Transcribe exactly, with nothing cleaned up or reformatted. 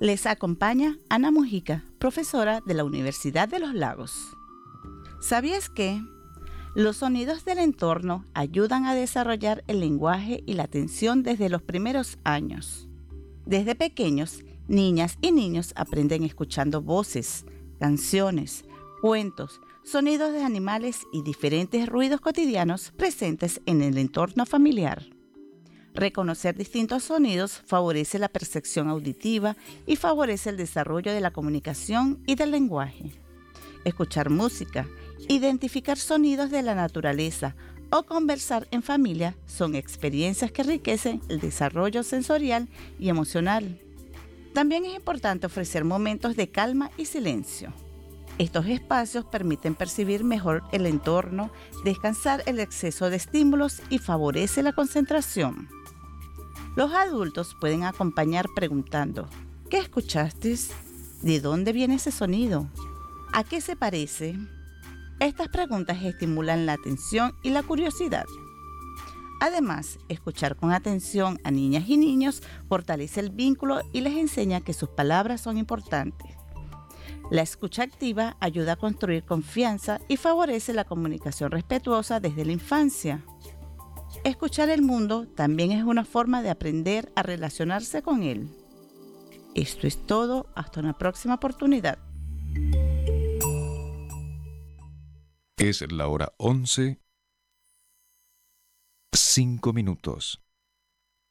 Les acompaña Ana Mujica, profesora de la Universidad de los Lagos. ¿Sabías que los sonidos del entorno ayudan a desarrollar el lenguaje y la atención desde los primeros años? Desde pequeños, niñas y niños aprenden escuchando voces, canciones, cuentos, sonidos de animales y diferentes ruidos cotidianos presentes en el entorno familiar. Reconocer distintos sonidos favorece la percepción auditiva y favorece el desarrollo de la comunicación y del lenguaje. Escuchar música, identificar sonidos de la naturaleza o conversar en familia son experiencias que enriquecen el desarrollo sensorial y emocional. También es importante ofrecer momentos de calma y silencio. Estos espacios permiten percibir mejor el entorno, descansar el exceso de estímulos y favorece la concentración. Los adultos pueden acompañar preguntando: ¿qué escuchaste? ¿De dónde viene ese sonido? ¿A qué se parece? Estas preguntas estimulan la atención y la curiosidad. Además, escuchar con atención a niñas y niños fortalece el vínculo y les enseña que sus palabras son importantes. La escucha activa ayuda a construir confianza y favorece la comunicación respetuosa desde la infancia. Escuchar el mundo también es una forma de aprender a relacionarse con él. Esto es todo, hasta una próxima oportunidad. Es la hora once, cinco minutos.